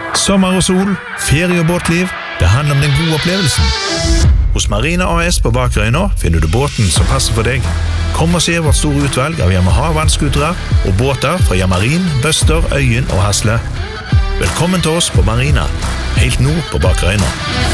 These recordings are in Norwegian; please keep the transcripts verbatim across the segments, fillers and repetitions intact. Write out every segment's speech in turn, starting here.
Sommer og sol, ferie og båtliv, det handler om den gode opplevelsen. Hos Marina A S på Bakerøyna finner du båten som passer for deg. Kom og se vårt store utvalg av Yamaha vannskutere og båter fra Yamarin, Bøster, Øyen og Hasle. Velkommen til oss på Marina, helt nord på Bakerøyna.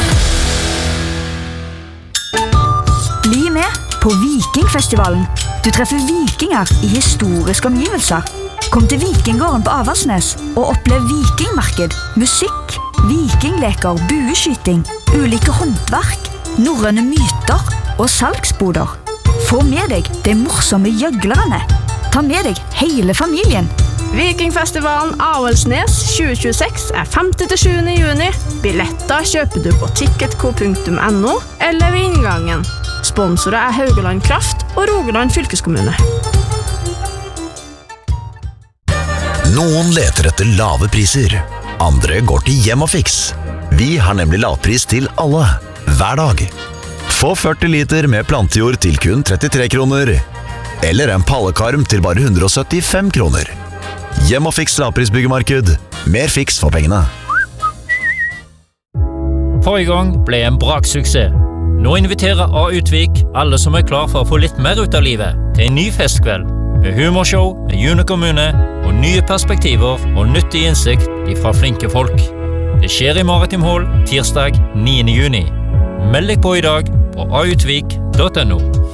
Bli med på Vikingfestivalen. Du treffer vikinger i historiske omgivelser. Kom til Vikinggården på Aversnes og opplev vikingmarked, musikk, vikingleker, bueskyting, ulike håndverk, norrøne myter og salgsboder. Få med deg de morsomme gjøglerne. Ta med deg hele familien. Vikingfestivalen Avaldsnes tjue tjueseks er femte til sjuende juni. Billetter kjøper du på ticketco punktum no eller ved inngangen. Sponsorer er Haugaland Kraft og Rogaland fylkeskommune. Noen leter etter lave priser. Andre går til Hjemmafix. Vi har nemlig lavpris til alle, hver dag. Få førti liter med plantejord til kun trettitre kroner. Eller en pallekarm til bare hundre og syttifem kroner. Hjemmafix lavprisbyggemarked. Mer fiks for pengene. Forrige gang ble en braksuksess. Nå inviterer A. Utvik alle som er klar for å få litt mer ut av livet til en ny festkveld. Med humorshow, med June kommune og nye perspektiver og nyttig innsikt ifra flinke folk. Det skjer i Maritim Hall tirsdag niende juni. Meld deg på i dag på autvik punktum no.